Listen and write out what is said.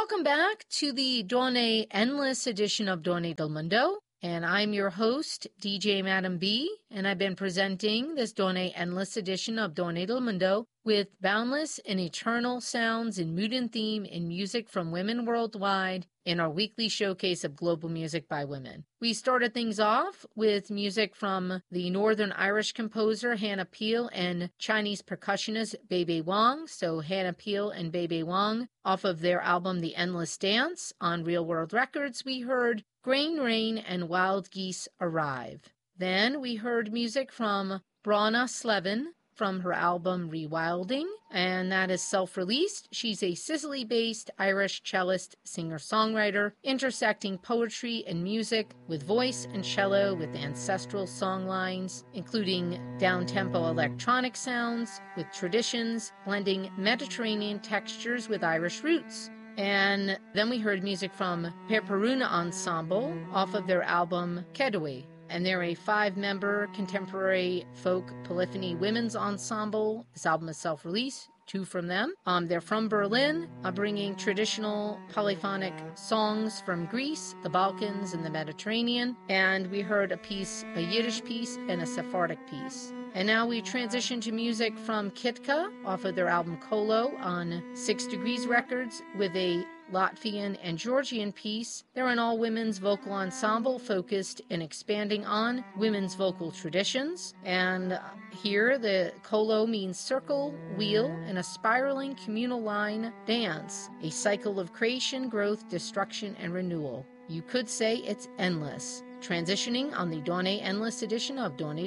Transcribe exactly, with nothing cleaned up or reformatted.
Welcome back to the Donne Endless edition of Donne del Mundo. And I'm your host, D J Madam B, and I've been presenting this Donne Endless edition of Donne del Mundo with boundless and eternal sounds in mood and theme in music from women worldwide in our weekly showcase of global music by women. We started things off with music from the Northern Irish composer Hannah Peel and Chinese percussionist Bebe Wang. So Hannah Peel and Bebe Wang, off of their album The Endless Dance on Real World Records, we heard Grain Rain and Wild Geese Arrive. Then we heard music from Brana Slevin from her album Rewilding, and that is self-released. She's a Sicily-based Irish cellist, singer-songwriter, intersecting poetry and music with voice and cello with ancestral songlines, including down-tempo electronic sounds with traditions, blending Mediterranean textures with Irish roots. And then we heard music from Perperuna Ensemble off of their album Kedwe. And they're a five-member contemporary folk polyphony women's ensemble. This album is self-released, two from them. Um, they're from Berlin, uh, bringing traditional polyphonic songs from Greece, the Balkans, and the Mediterranean. And we heard a piece, a Yiddish piece, and a Sephardic piece. And now we transition to music from Kitka off of their album Kolo on Six Degrees Records with a Latvian and Georgian piece. They're an all-women's vocal ensemble focused in expanding on women's vocal traditions. And here the Kolo means circle, wheel, and a spiraling communal line dance, a cycle of creation, growth, destruction, and renewal. You could say it's endless. Transitioning on the Donne Endless edition of Donne